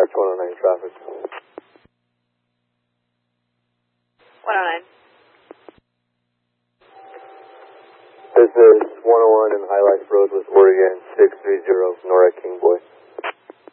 Dispatch 109 traffic. 109. This is 101 and High Life Road with Oregon 630 Nora King Boy.